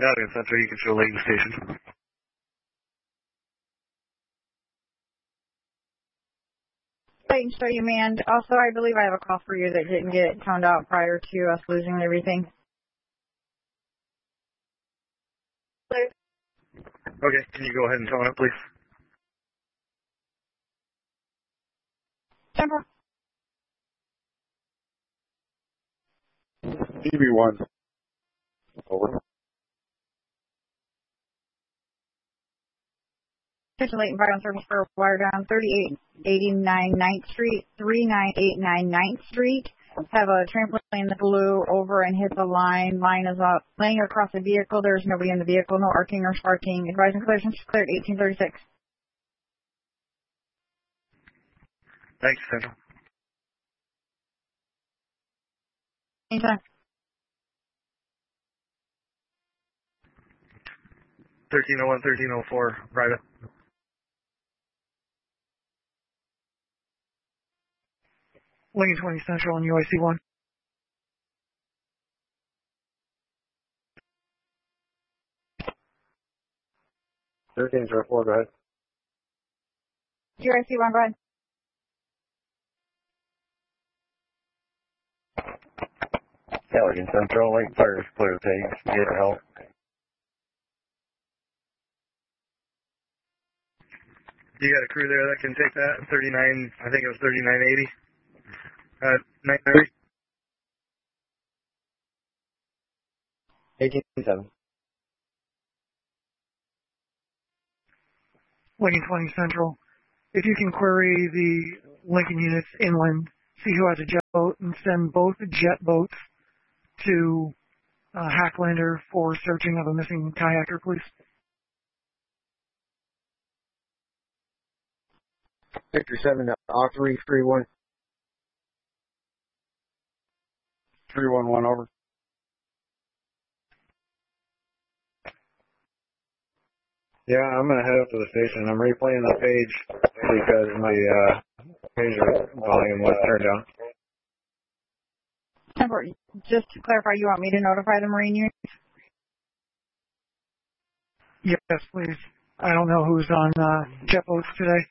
Valley and Central, you can show Layton Station. Layton, show you manned. Also, I believe I have a call for you that didn't get toned out prior to us losing everything. Okay, can you go ahead and tone it, please? Temper. DB1. Over. Layton Fire Service for wire down 3889 9th Street, 3989 9th Street. Have a trampoline that blew over and hit the line. Line is up, laying across the vehicle. There's nobody in the vehicle, no arcing or sparking. Advising collision cleared 1836. Thanks, Central. Anytime. 1301, 1304, private. Lane 20 Central on UIC 1. 1304, go ahead. UIC 1, go ahead. Halligan Central, Lake Fire is clear. Take, get help. You got a crew there that can take that? 39, I think it was 3980. 930. 187. Lane 20 Central. If you can query the Lincoln units inland, see who has a jet boat, and send both jet boats to Hacklander for searching of a missing kayaker, please. Victor 7 to Augury 31. 311 over. Yeah, I'm going to head up to the station. I'm replaying the page because my pager volume was turned down. Temper, just to clarify, you want me to notify the Marine unit? Yes, please. I don't know who's on jet boats today.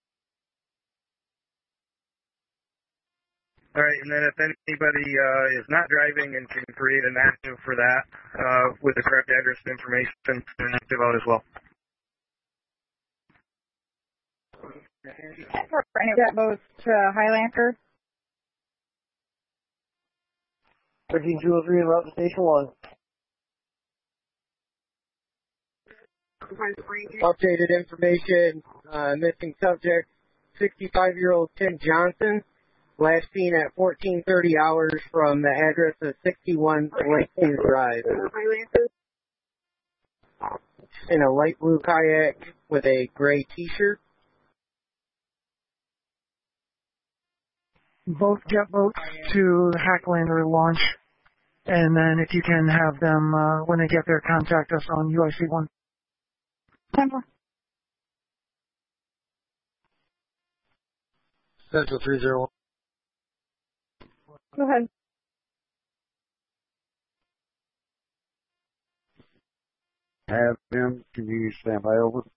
All right, and then if anybody is not driving and can create an active for that with the correct address and information, an active out as well. Any jet boats to Highlander? 13203 en route to Station 1. Updated information, missing subject, 65-year-old Tim Johnson, last seen at 14:30 hours from the address of 61 Lakeview Drive. In a light blue kayak with a gray t-shirt. Both jet boats to the Hacklander launch, and then if you can have them, when they get there, contact us on UIC 1. Temper. Central 301. Go ahead. Have him. Can you stand by over?